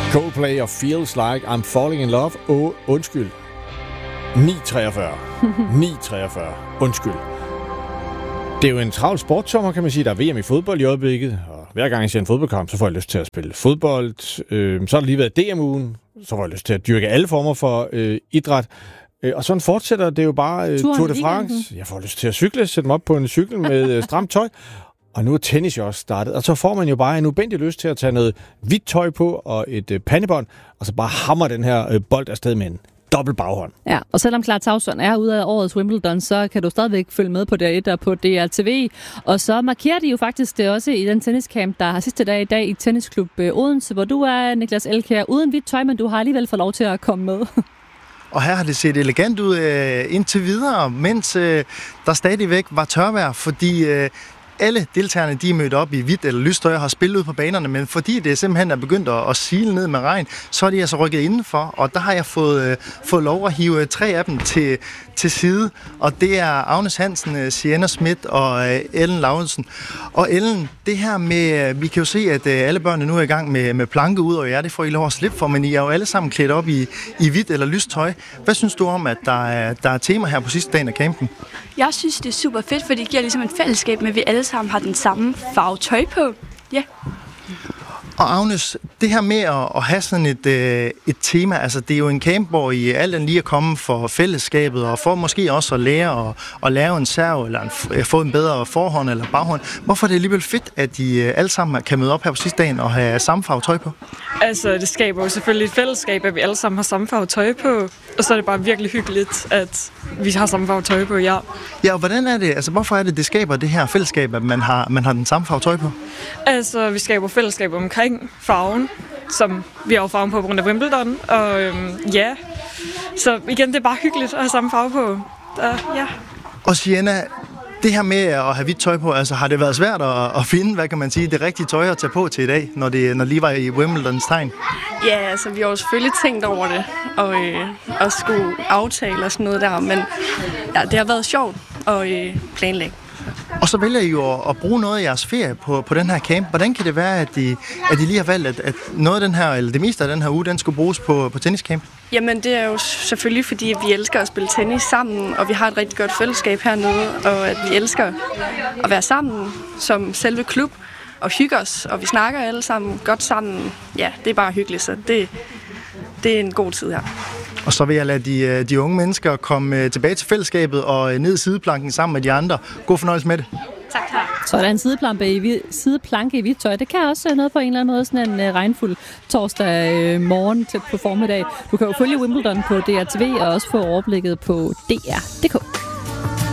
Coldplay og Feels Like I'm Falling in Love. Undskyld. 9:43. 9:43. Undskyld. Det er jo en travl sportssommer, kan man sige. Der er VM i fodbold i øjeblikket, og hver gang jeg ser en fodboldkamp, så får jeg lyst til at spille fodbold. Så har der lige været DM-ugen, så får jeg lyst til at dyrke alle former for idræt. Og sådan fortsætter det jo bare Tour de France. Jeg får lyst til at cykle, sætte mig op på en cykel med stramt tøj. Og nu er tennis jo også startet. Og så får man jo bare en ubændig lyst til at tage noget hvidt tøj på og et pandebånd, og så bare hammer den her bold afsted med en dobbelt baghånd. Ja, og selvom Clara Tauson er ude af årets Wimbledon, så kan du stadigvæk følge med på DR1 og på DRTV. Og så markerer de jo faktisk det også i den tenniscamp, der har sidste dag i dag i Tennisklub Odense, hvor du er, Niklas Elkjær, uden hvidt tøj, men du har alligevel fået lov til at komme med. Og her har det set elegant ud indtil videre, mens der stadigvæk var tørvejr, fordi alle deltagerne, de er mødt op i hvidt eller lyst tøj og har spillet ud på banerne, men fordi det simpelthen er begyndt at sile ned med regn, så er de altså rykket indenfor, og der har jeg fået lov at hive 3 af dem til side, og det er Agnes Hansen, Sienna Schmidt og Ellen Lauritsen. Og Ellen, det her med, vi kan jo se, at alle børnene nu er i gang med planke ud over jer, det får I lov at slippe for, men I er jo alle sammen klædt op i hvidt eller lyst tøj. Hvad synes du om, at der er tema her på sidste dagen af campen? Jeg synes, det er super fedt, for det giver ligesom et fællesskab med, at vi alle sammen har den samme farve tøj på. Ja. Og Agnes, det her med at have sådan et tema, altså det er jo en camp, hvor I alt andet lige er kommet for fællesskabet, og for måske også at lære at lave en serv, eller få en bedre forhånd eller baghånd. Hvorfor er det alligevel fedt, at I alle sammen kan møde op her på sidste dagen og have samme farve tøj på? Altså, det skaber jo selvfølgelig et fællesskab, at vi alle sammen har samme farve tøj på, og så er det bare virkelig hyggeligt, at vi har samme farve tøj på, ja. Ja, og hvordan er det, altså hvorfor er det skaber det her fællesskab, at man har den samme farve tøj på? Altså, vi skaber fællesskab omkring farven, som vi har jo farven på grund af Wimbledon, og ja, så igen, det er bare hyggeligt at have samme farve på, ja. Og Sienna, det her med at have hvidt tøj på, altså har det været svært at finde, hvad kan man sige, det rigtige tøj at tage på til i dag, når det lige var i Wimbledons tegn? Ja, altså vi har jo selvfølgelig tænkt over det, og skulle aftale og sådan noget der, men ja, det har været sjovt at planlægge. Og så vælger I jo at bruge noget af jeres ferie på den her camp. Hvordan kan det være, at I lige har valgt, at noget af den her, eller det meste af den her uge, den skulle bruges på tenniscamp? Jamen, det er jo selvfølgelig, fordi vi elsker at spille tennis sammen, og vi har et rigtig godt fællesskab hernede, og at vi elsker at være sammen som selve klub, og hygge os, og vi snakker alle sammen godt sammen. Ja, det er bare hyggeligt, så det er en god tid her. Og så vil jeg lade de unge mennesker komme tilbage til fællesskabet og ned i sideplanken sammen med de andre. God fornøjelse med det. Tak. Så er der en sideplanke i hvidt tøj. Det kan også noget på en eller anden måde, sådan en regnfuld torsdag morgen til på formiddag. Du kan jo følge Wimbledon på DRTV og også få overblikket på DR.dk.